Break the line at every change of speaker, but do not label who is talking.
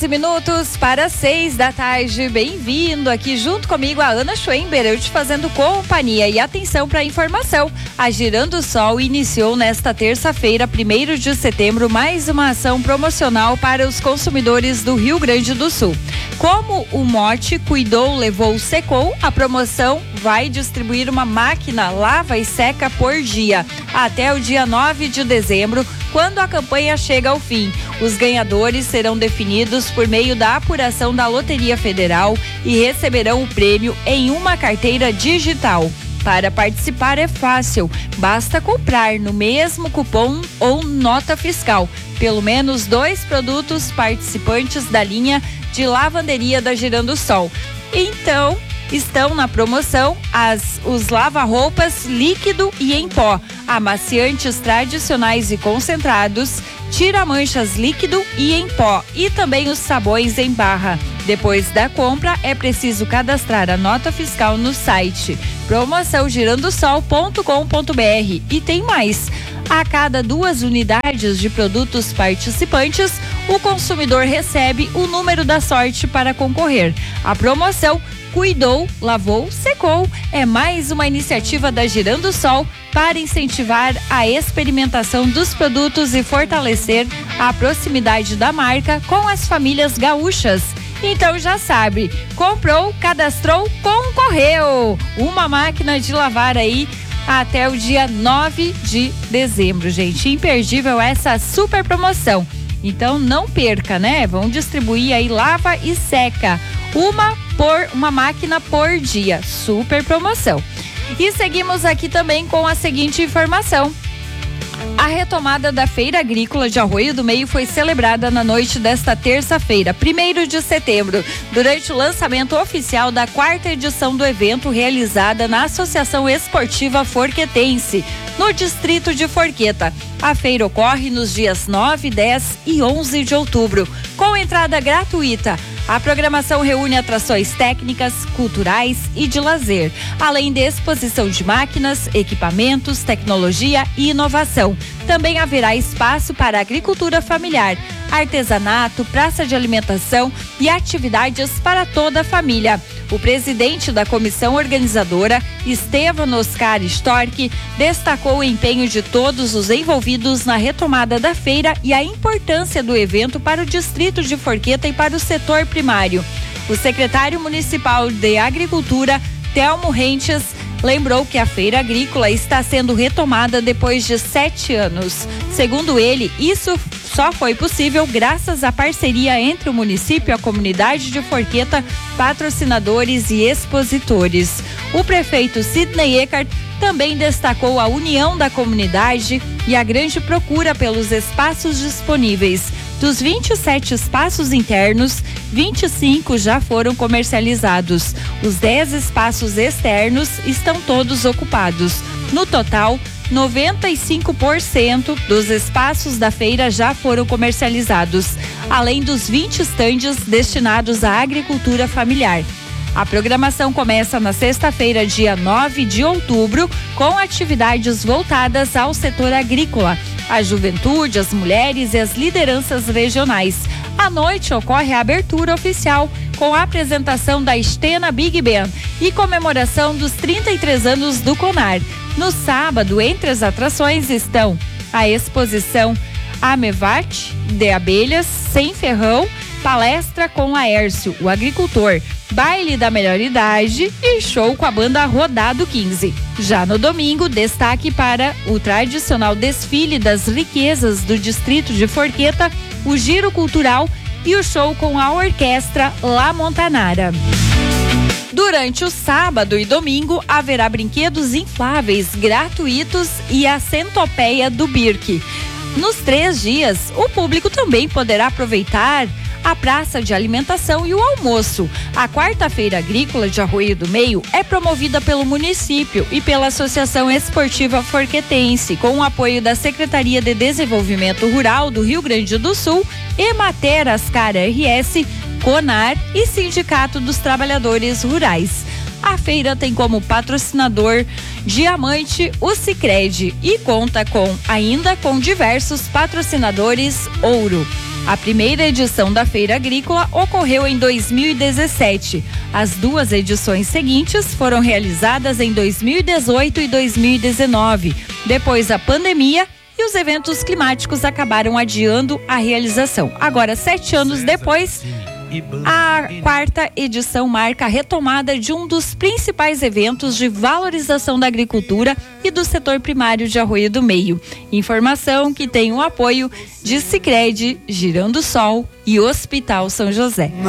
Minutos para 6 da tarde, bem-vindo aqui junto comigo a Ana Schwember, eu te fazendo companhia e atenção para a informação. A Girando Sol iniciou nesta terça-feira, 1º de setembro, mais uma ação promocional para os consumidores do Rio Grande do Sul. Como o mote Cuidou, Levou, Secou, a promoção vai distribuir uma máquina lava e seca por dia, até o dia 9 de dezembro, quando a campanha chega ao fim. Os ganhadores serão definidos por meio da apuração da Loteria Federal e receberão o prêmio em uma carteira digital. Para participar é fácil, basta comprar no mesmo cupom ou nota fiscal pelo menos 2 produtos participantes da linha de lavanderia da Girando Sol. Então, estão na promoção os lava-roupas líquido e em pó, amaciantes tradicionais e concentrados, tira-manchas líquido e em pó e também os sabões em barra. Depois da compra, é preciso cadastrar a nota fiscal no site promoçãogirandosol.com.br. E tem mais. A cada 2 unidades de produtos participantes, o consumidor recebe o número da sorte para concorrer. A promoção Cuidou, Lavou, Secou é mais uma iniciativa da Girando Sol para incentivar a experimentação dos produtos e fortalecer a proximidade da marca com as famílias gaúchas. Então já sabe, comprou, cadastrou, concorreu! Uma máquina de lavar aí até o dia 9 de dezembro, gente. Imperdível essa super promoção. Então não perca, né? Vão distribuir aí lava e seca. Uma máquina por dia. Super promoção. E seguimos aqui também com a seguinte informação. A retomada da Feira Agrícola de Arroio do Meio foi celebrada na noite desta terça-feira, 1º de setembro, durante o lançamento oficial da 4ª edição do evento realizada na Associação Esportiva Forquetense, no distrito de Forqueta. A feira ocorre nos dias 9, 10 e 11 de outubro, com entrada gratuita. A programação reúne atrações técnicas, culturais e de lazer, além de exposição de máquinas, equipamentos, tecnologia e inovação. Também haverá espaço para agricultura familiar, artesanato, praça de alimentação e atividades para toda a família. O presidente da comissão organizadora, Estevan Oscar Storck, destacou o empenho de todos os envolvidos na retomada da feira e a importância do evento para o distrito de Forqueta e para o setor primário. O secretário municipal de Agricultura, Telmo Rentes, lembrou que a feira agrícola está sendo retomada depois de 7 anos. Segundo ele, isso só foi possível graças à parceria entre o município, a comunidade de Forqueta, patrocinadores e expositores. O prefeito Sidney Eckert também destacou a união da comunidade e a grande procura pelos espaços disponíveis. Dos 27 espaços internos, 25 já foram comercializados. Os 10 espaços externos estão todos ocupados. No total, 95% dos espaços da feira já foram comercializados, além dos 20 estandes destinados à agricultura familiar. A programação começa na sexta-feira, dia 9 de outubro, com atividades voltadas ao setor agrícola, a juventude, as mulheres e as lideranças regionais. À noite ocorre a abertura oficial com a apresentação da Stena Big Band e comemoração dos 33 anos do Conar. No sábado, entre as atrações estão a exposição Amevat de abelhas sem ferrão, palestra com Laércio, o agricultor, baile da melhor idade e show com a banda Rodado 15. Já no domingo, destaque para o tradicional desfile das riquezas do distrito de Forqueta, o giro cultural e o show com a orquestra La Montanara. Durante o sábado e domingo, haverá brinquedos infláveis gratuitos e a centopeia do Birk. Nos 3 dias, o público também poderá aproveitar a praça de alimentação e o almoço. A quarta-feira agrícola de Arroio do Meio é promovida pelo município e pela Associação Esportiva Forquetense, com o apoio da Secretaria de Desenvolvimento Rural do Rio Grande do Sul, Emater Ascar RS, Conar e Sindicato dos Trabalhadores Rurais. A feira tem como patrocinador Diamante o Sicredi e conta ainda com diversos patrocinadores ouro. A primeira edição da Feira Agrícola ocorreu em 2017. As duas edições seguintes foram realizadas em 2018 e 2019. Depois da pandemia e os eventos climáticos acabaram adiando a realização. Agora, 7 anos depois, a quarta edição marca a retomada de um dos principais eventos de valorização da agricultura e do setor primário de Arroio do Meio. Informação que tem o apoio de Sicredi, Girando Sol e Hospital São José.